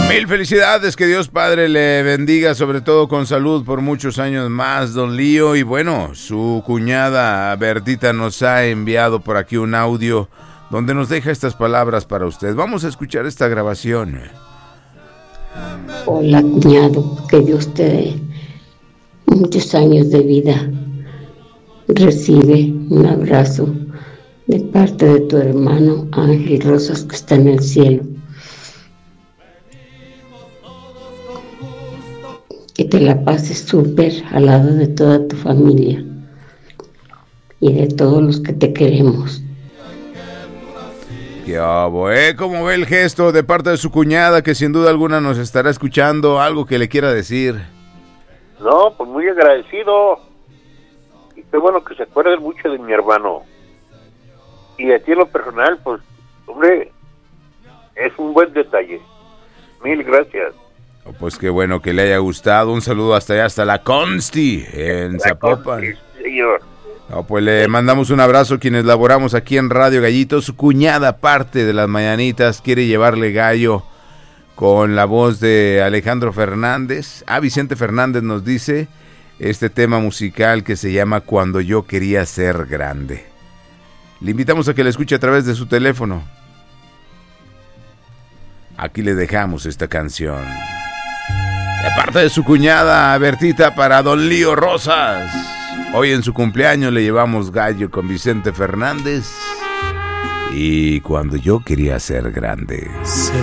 Mil felicidades, que Dios Padre le bendiga, sobre todo con salud por muchos años más, don Lío. Y bueno, su cuñada Bertita nos ha enviado por aquí un audio donde nos deja estas palabras para usted. Vamos a escuchar esta grabación. Hola, cuñado, que Dios te dé muchos años de vida. Recibe un abrazo de parte de tu hermano Ángel Rosas, que está en el cielo. Que te la pases súper al lado de toda tu familia y de todos los que te queremos. ¿Qué hago, ¿Cómo ve el gesto de parte de su cuñada, que sin duda alguna nos estará escuchando? Algo que le quiera decir. No, pues muy agradecido. Y qué bueno que se acuerden mucho de mi hermano. Y a ti en lo personal, pues, hombre, es un buen detalle. Mil gracias. Pues qué bueno que le haya gustado. Un saludo hasta allá, hasta la Consti, en Zapopan. Señor. No, pues le mandamos un abrazo quienes laboramos aquí en Radio Gallito. Su cuñada, parte de las mañanitas, quiere llevarle gallo con la voz de Alejandro Fernández. Vicente Fernández nos dice este tema musical que se llama Cuando yo quería ser grande. Le invitamos a que le escuche a través de su teléfono. Aquí le dejamos esta canción. De parte de su cuñada Bertita para don Lío Rosas. Hoy en su cumpleaños le llevamos gallo con Vicente Fernández y Cuando yo quería ser grande.